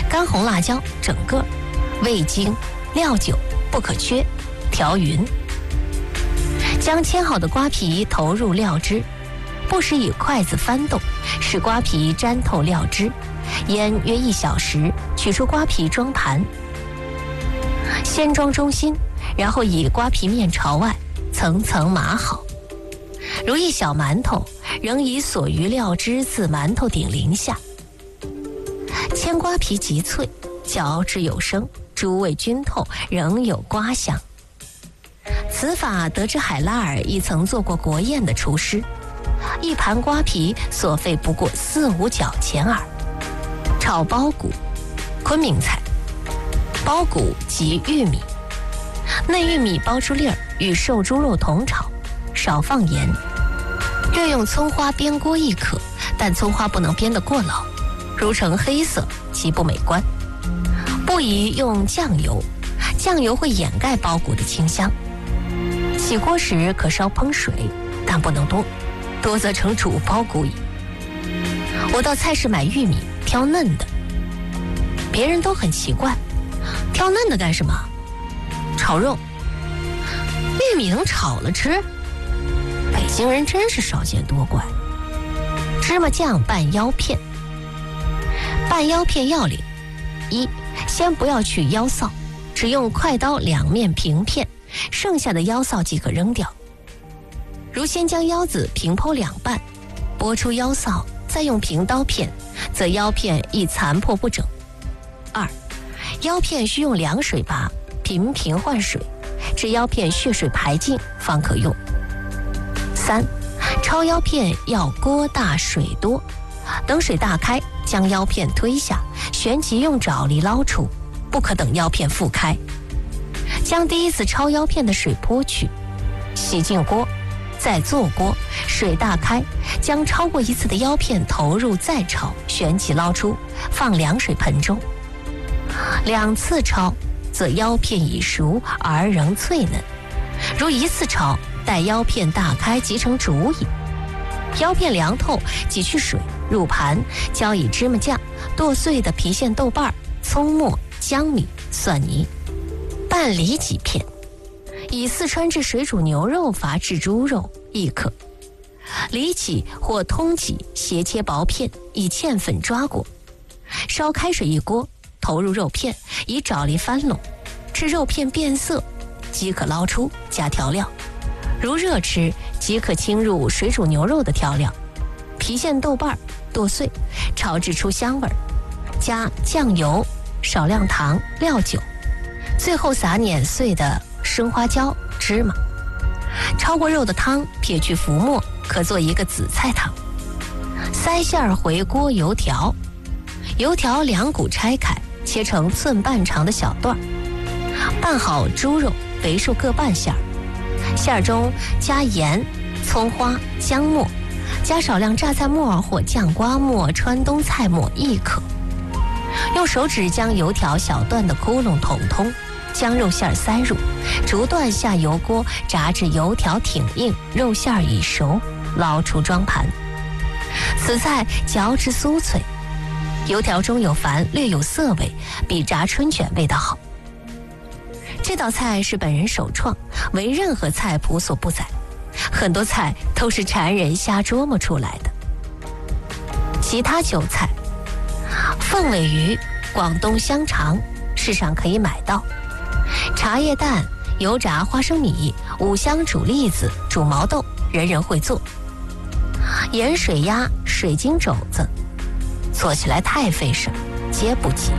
干红辣椒整个，味精、料酒不可缺，调匀。将切好的瓜皮投入料汁，不时以筷子翻动，使瓜皮沾透料汁，腌约1小时，取出瓜皮装盘。先装中心，然后以瓜皮面朝外，层层码好。如一小馒头，仍以所余料汁自馒头顶淋下。煎瓜皮极脆，嚼之有声，诸味均透，仍有瓜香。此法得知海拉尔亦曾做过国宴的厨师，一盘瓜皮所费不过4、5角钱耳。炒苞谷，昆明菜。苞谷即玉米，嫩玉米剥出粒儿，与瘦猪肉同炒，少放盐，略用葱花煸锅亦可，但葱花不能煸得过老，如成黑色，其不美观。不宜用酱油，酱油会掩盖苞谷的清香。起锅时可稍烹水，但不能多，多则成煮苞谷矣。我到菜市买玉米，挑嫩的，别人都很奇怪，挑嫩的干什么？炒肉，玉米能炒了吃？北京人真是少见多怪。芝麻酱拌腰片，拌腰片要领：一，先不要去腰臊，只用快刀两面平片，剩下的腰臊即可扔掉。如先将腰子平剖两半，剥出腰臊，再用平刀片，则腰片易残破不整。二，腰片需用凉水拔，频频换水，至腰片血水排尽方可用。三，焯腰片要锅大水多，等水大开，将腰片推下，旋即用爪力捞出，不可等腰片复开。将第一次焯腰片的水泼去，洗净锅，再坐锅，水大开，将焯过一次的腰片投入再焯，旋即捞出，放凉水盆中。2次焯，则腰片已熟而仍脆嫩；如1次焯，待腰片大开即成煮矣。腰片凉透，即去水，入盘，浇以芝麻酱、剁碎的郫县豆瓣、葱末、姜米、蒜泥，拌里脊片。以四川制水煮牛肉法制猪肉亦可。里脊或通脊斜切薄片，以芡粉抓过，烧开水1锅，投入肉片，以爪力翻拢，至肉片变色，即可捞出，加调料。如热吃，即可倾入水煮牛肉的调料，郫县豆瓣剁碎，炒至出香味，加酱油、少量糖、料酒，最后撒碾碎的生花椒、芝麻。焯过肉的汤撇去浮沫，可做一个紫菜汤。塞馅回锅油条，油条2股拆开，切成寸半长的小段，拌好猪肉，肥瘦各半馅儿，馅中加盐、葱花、姜末，加少量榨菜末或酱瓜末、川东菜末亦可。用手指将油条小段的窟窿捅通，将肉馅塞入，逐段下油锅炸至油条挺硬，肉馅已熟，捞出装盘。此菜嚼之酥脆，油条中有矾，略有涩味，比炸春卷味道好。这道菜是本人首创，为任何菜谱所不载，很多菜都是馋人瞎琢磨出来的。其他酒菜，凤尾鱼、广东香肠，市上可以买到。茶叶蛋、油炸花生米、五香煮栗子、煮毛豆，人人会做。盐水鸭、水晶肘子，做起来太费事，皆不及。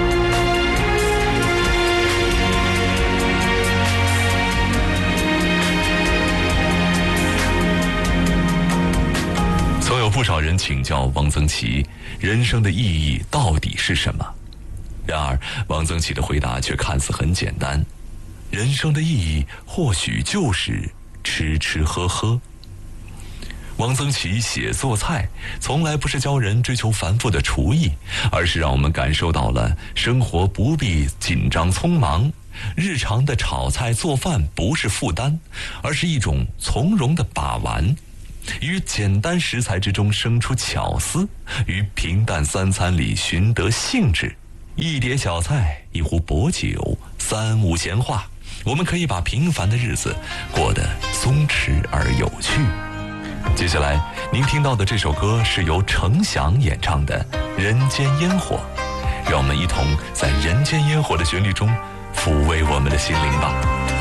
曾有不少人请教汪曾祺，人生的意义到底是什么？然而汪曾祺的回答却看似很简单，人生的意义或许就是吃吃喝喝。汪曾祺写做菜从来不是教人追求繁复的厨艺，而是让我们感受到了生活不必紧张匆忙，日常的炒菜做饭不是负担，而是一种从容的把玩，于简单食材之中生出巧思，于平淡三餐里寻得兴致。 一碟小菜，一壶薄酒，3、5闲话，我们可以把平凡的日子过得松弛而有趣。接下来您听到的这首歌是由程响演唱的《人间烟火》，让我们一同在人间烟火的旋律中抚慰我们的心灵吧。